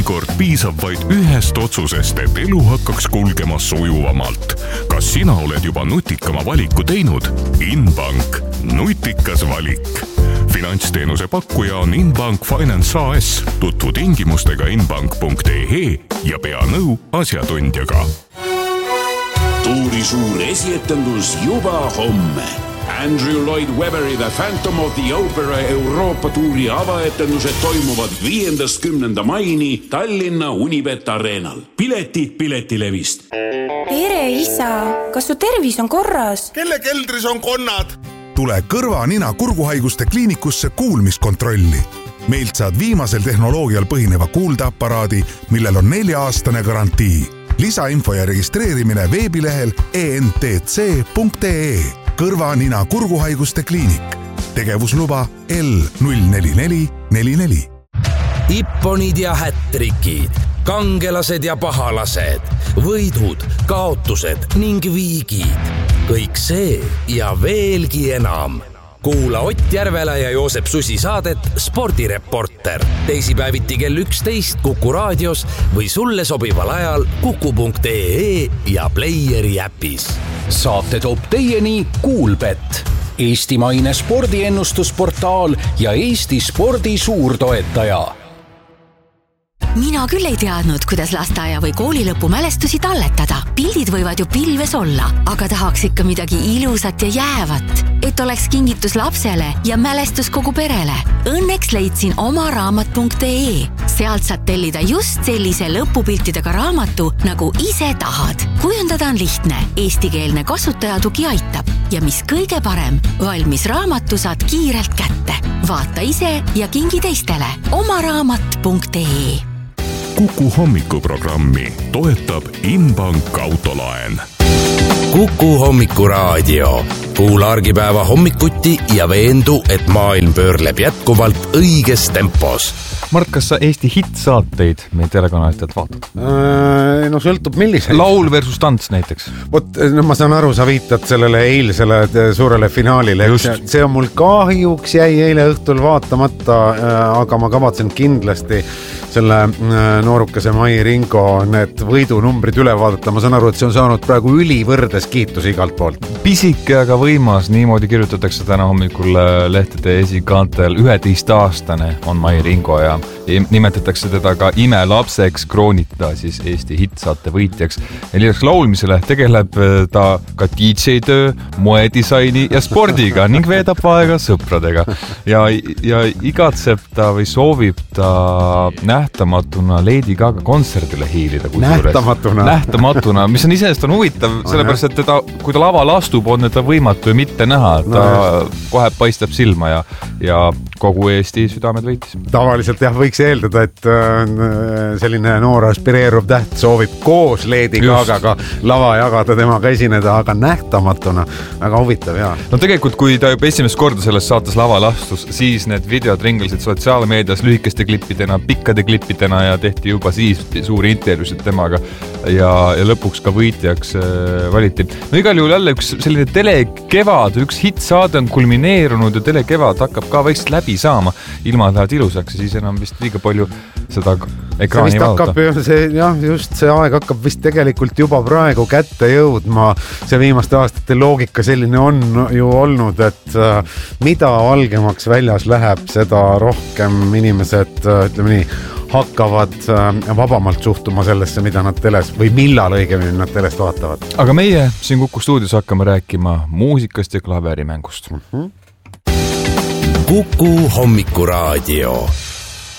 Mõnikord piisab vaid ühest otsusest, et elu hakkaks kulgema sujuvamalt. Kas sina oled juba nutikama valiku teinud? Inbank. Nutikas valik. Finantsteenuse pakkuja on Inbank Finance AS. Tutvu tingimustega inbank.ee ja pea nõu asjatundjaga. Tuuri suur esietendus juba homme. Andrew Lloyd Webberi The Phantom of the Opera Euroopa tuuri avaetendused toimuvad 5.10. maini Tallinna Unibet Arenal. Piletid Piletilevist. Tere isa, kas su tervis on korras? Kelle keldris on konnad? Tule kõrva, nina, kurguhaiguste kliinikusse kuulmiskontrolli. Meilt saad viimasel tehnoloogial põhineva kuuldeaparaadi, millel on 4-aastane garantii. Lisainfo ja registreerimine veebilehel entc.ee. Kõrva, nina, kurguhaiguste kliinik. Tegevusluba L04444. Ipponid ja hättrikid, kangelased ja pahalased, võidud, kaotused ning viigid. Kõik see ja veelgi enam. Kuula Ott Järvela ja Joosep Susi saadet Spordireporter. Teisipäeviti kell 11 Kuku raadios või sulle sobival ajal kuku.ee ja Playeri äpis. Saate toob teieni Kuulbet, eestimaine spordiennustusportaal ja Eesti spordi suurtoetaja. Mina küll ei teadnud, kuidas lasteaia või kooli lõpu mälestusi talletada. Pildid võivad ju pilves olla, aga tahaks ikka midagi ilusat ja jäävat, et oleks kingitus lapsele ja mälestus kogu perele. Õnneks leidsin omaraamat.ee. Sealt saad tellida just sellise lõpupiltidega raamatu, nagu ise tahad. Kujundada on lihtne, eestikeelne kasutajatugi aitab. Ja mis kõige parem, valmis raamatu saad kiirelt kätte. Vaata ise ja kingi teistele. Omaraamat.ee. Kuku hommikuprogrammi toetab Inbank autolaen. Kuku hommikuraadio. Kuula argipäeva hommikuti ja veendu, et maailm pöörleb jätkuvalt õiges tempos. Mart, kas sa Eesti hitsaateid meie telekanalitelt vaatad? No sõltub millised. Laul versus tants näiteks. Ma saan aru, sa viitad sellele eilsele suurele finaalile. See on mul kahjuks jäi eile õhtul vaatamata, aga ma kavatsen kindlasti selle noorukese Mai Ringo need võidunumbrid üle vaadata. Ma saan aru, et see on saanud praegu ülivõrdes kiitus igalt poolt. Pisike, aga võimas, niimoodi kirjutatakse täna hommikul lehtede esikaantel. 11-aastane on Mai Ringo ja nimetatakse teda ka imelapseks, kroonita siis Eesti hitsaate võitjaks. Ja lisaks laulmisele tegeleb ta ka DJ-töö, moedisaini ja spordiga ning veedab aega sõpradega. Ja igatseb ta või soovib ta nähtamatuna Lady Gaga kontserdile hiilida. Nähtamatuna, mis on iseenesest on huvitav, sellepärast, et teda, kui ta laval astub, on ta võimatu ja mitte näha. Ta kohe paistab silma ja kogu Eesti südamed võitis. Tavaliselt jah, võiks eeldada, et selline noor aspireeruv täht soovib koos Lady Gagaga lava jagada, temaga esineda, aga nähtamatuna. Väga huvitav, jah. No tegelikult, kui ta juba esimest korda selles saates laval astus, siis need videod ringlesid sotsiaalmeedias lühikeste klippidena, pikkade klippidena ja tehti juba siis suuri intervjuusid temaga ja lõpuks ka võitjaks valiti. No igal juhul jälle üks selline telekevad, üks hitsaade on kulmineerunud ja telekevad hakkab ka vaikselt läbi saama. Ilmad lähevad ilusaks ja siis enam vist liiga palju seda ekraani vaadata. See aeg hakkab vist tegelikult juba praegu kätte jõudma. See viimaste aastate loogika selline on ju olnud, et mida valgemaks väljas läheb, seda rohkem inimesed, ütleme nii, hakkavad vabamalt suhtuma sellesse, mida nad teles või millal õigemini nad telest vaatavad. Aga meie siin Kuku stuudios hakkame rääkima muusikast ja klaverimängust. Kuku hommikuraadio.